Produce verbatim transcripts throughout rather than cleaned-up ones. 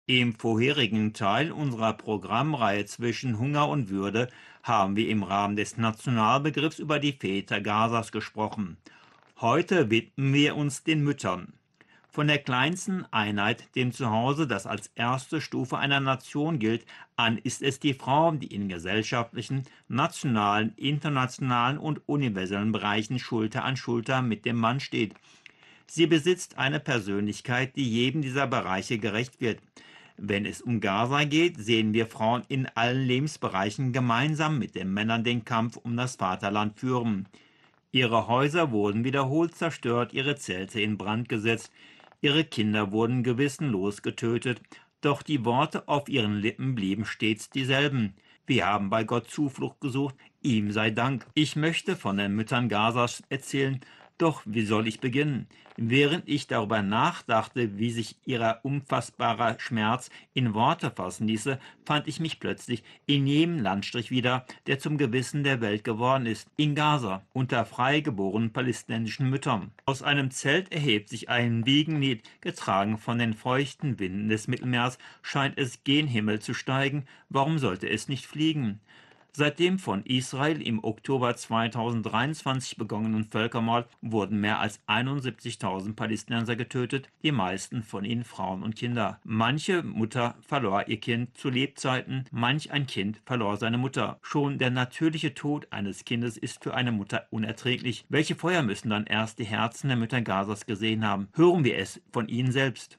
Im vorherigen Teil unserer Programmreihe zwischen Hunger und Würde haben wir im Rahmen des Nationalbegriffs über die Väter Gazas gesprochen. Heute widmen wir uns den Müttern. Von der kleinsten Einheit, dem Zuhause, das als erste Stufe einer Nation gilt, an ist es die Frau, die in gesellschaftlichen, nationalen, internationalen und universellen Bereichen Schulter an Schulter mit dem Mann steht. Sie besitzt eine Persönlichkeit, die jedem dieser Bereiche gerecht wird. Wenn es um Gaza geht, sehen wir Frauen in allen Lebensbereichen gemeinsam mit den Männern den Kampf um das Vaterland führen. Ihre Häuser wurden wiederholt zerstört, ihre Zelte in Brand gesetzt, ihre Kinder wurden gewissenlos getötet, doch die Worte auf ihren Lippen blieben stets dieselben. Wir haben bei Gott Zuflucht gesucht, ihm sei Dank. Ich möchte von den Müttern Gazas erzählen, doch wie soll ich beginnen? Während ich darüber nachdachte, wie sich ihr unfassbarer Schmerz in Worte fassen ließe, fand ich mich plötzlich in jedem Landstrich wieder, der zum Gewissen der Welt geworden ist, in Gaza, unter freigeborenen palästinensischen Müttern. Aus einem Zelt erhebt sich ein Wiegenlied, getragen von den feuchten Winden des Mittelmeers, scheint es gen Himmel zu steigen, warum sollte es nicht fliegen? Seit dem von Israel im Oktober zweitausenddreiundzwanzig begonnenen Völkermord wurden mehr als einundsiebzigtausend Palästinenser getötet, die meisten von ihnen Frauen und Kinder. Manche Mutter verlor ihr Kind zu Lebzeiten, manch ein Kind verlor seine Mutter. Schon der natürliche Tod eines Kindes ist für eine Mutter unerträglich. Welche Feuer müssen dann erst die Herzen der Mütter Gazas gesehen haben? Hören wir es von ihnen selbst.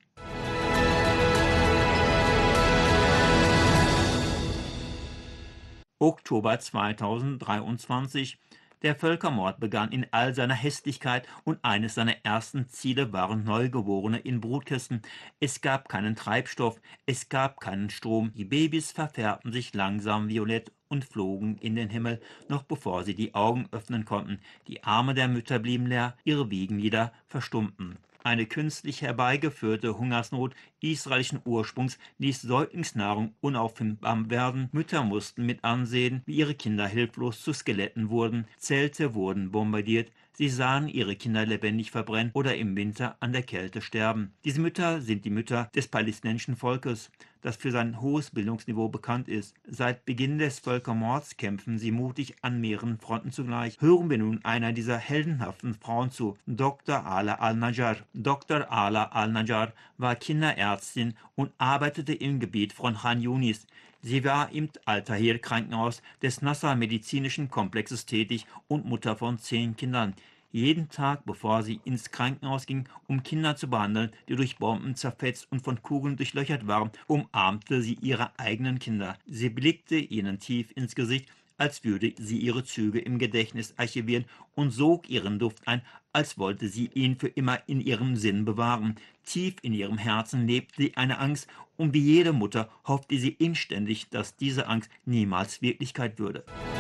Oktober zweitausenddreiundzwanzig. Der Völkermord begann in all seiner Hässlichkeit und eines seiner ersten Ziele waren Neugeborene in Brutkästen. Es gab keinen Treibstoff, es gab keinen Strom. Die Babys verfärbten sich langsam violett und flogen in den Himmel, noch bevor sie die Augen öffnen konnten. Die Arme der Mütter blieben leer, ihre Wiegenlieder verstummten. Eine künstlich herbeigeführte Hungersnot israelischen Ursprungs ließ Säuglingsnahrung unauffindbar werden. Mütter mussten mit ansehen, wie ihre Kinder hilflos zu Skeletten wurden. Zelte wurden bombardiert. Sie sahen ihre Kinder lebendig verbrennen oder im Winter an der Kälte sterben. Diese Mütter sind die Mütter des palästinensischen Volkes, das für sein hohes Bildungsniveau bekannt ist. Seit Beginn des Völkermords kämpfen sie mutig an mehreren Fronten zugleich. Hören wir nun einer dieser heldenhaften Frauen zu, Doktor Ala al-Najjar. Doktor Ala al-Najjar war Kinderärztin und arbeitete im Gebiet von Khan Yunis. Sie war im Al-Tahir-Krankenhaus des Nasser medizinischen Komplexes tätig und Mutter von zehn Kindern. Jeden Tag, bevor sie ins Krankenhaus ging, um Kinder zu behandeln, die durch Bomben zerfetzt und von Kugeln durchlöchert waren, umarmte sie ihre eigenen Kinder. Sie blickte ihnen tief ins Gesicht, als würde sie ihre Züge im Gedächtnis archivieren und sog ihren Duft ein, als wollte sie ihn für immer in ihrem Sinn bewahren. Tief in ihrem Herzen lebte sie eine Angst, und wie jede Mutter hoffte sie inständig, dass diese Angst niemals Wirklichkeit würde.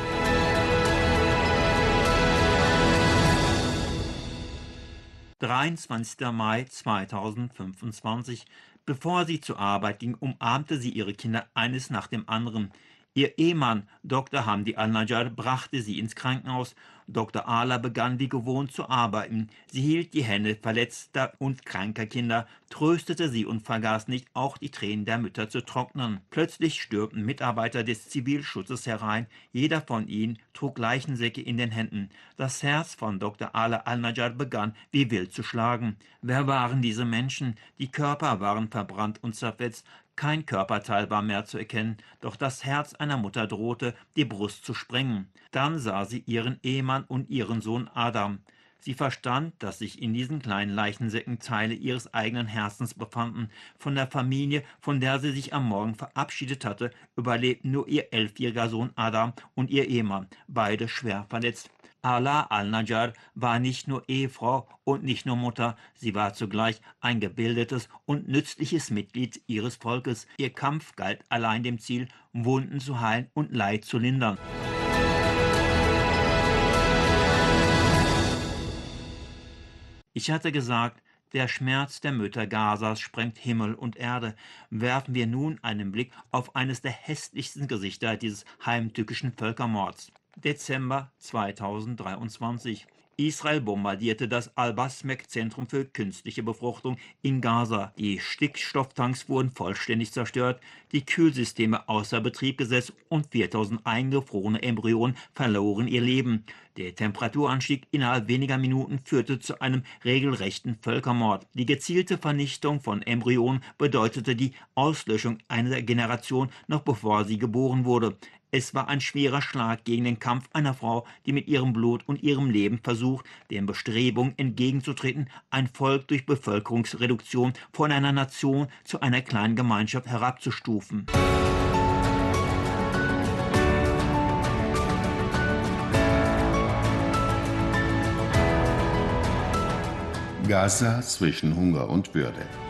dreiundzwanzigster Mai zweitausendfünfundzwanzig. Bevor sie zur Arbeit ging, umarmte sie ihre Kinder eines nach dem anderen. Ihr Ehemann, Doktor Hamdi al-Najjar, brachte sie ins Krankenhaus. Doktor Ala begann wie gewohnt zu arbeiten. Sie hielt die Hände verletzter und kranker Kinder, tröstete sie und vergaß nicht, auch die Tränen der Mütter zu trocknen. Plötzlich stürmten Mitarbeiter des Zivilschutzes herein. Jeder von ihnen trug Leichensäcke in den Händen. Das Herz von Doktor Ala al-Najjar begann wie wild zu schlagen. Wer waren diese Menschen? Die Körper waren verbrannt und zerfetzt. Kein Körperteil war mehr zu erkennen, doch das Herz einer Mutter drohte, die Brust zu sprengen. Dann sah sie ihren Ehemann und ihren Sohn Adam. Sie verstand, dass sich in diesen kleinen Leichensäcken Teile ihres eigenen Herzens befanden. Von der Familie, von der sie sich am Morgen verabschiedet hatte, überlebten nur ihr elfjähriger Sohn Adam und ihr Ehemann, beide schwer verletzt. Ala al-Najjar war nicht nur Ehefrau und nicht nur Mutter, sie war zugleich ein gebildetes und nützliches Mitglied ihres Volkes. Ihr Kampf galt allein dem Ziel, Wunden zu heilen und Leid zu lindern. Ich hatte gesagt, der Schmerz der Mütter Gazas sprengt Himmel und Erde. Werfen wir nun einen Blick auf eines der hässlichsten Gesichter dieses heimtückischen Völkermords. Dezember zweitausenddreiundzwanzig. Israel bombardierte das Al-Basmek-Zentrum für künstliche Befruchtung in Gaza. Die Stickstofftanks wurden vollständig zerstört, die Kühlsysteme außer Betrieb gesetzt und viertausend eingefrorene Embryonen verloren ihr Leben. Der Temperaturanstieg innerhalb weniger Minuten führte zu einem regelrechten Völkermord. Die gezielte Vernichtung von Embryonen bedeutete die Auslöschung einer Generation, noch bevor sie geboren wurde. Es war ein schwerer Schlag gegen den Kampf einer Frau, die mit ihrem Blut und ihrem Leben versucht, den Bestrebungen entgegenzutreten, ein Volk durch Bevölkerungsreduktion von einer Nation zu einer kleinen Gemeinschaft herabzustufen. Gaza zwischen Hunger und Würde.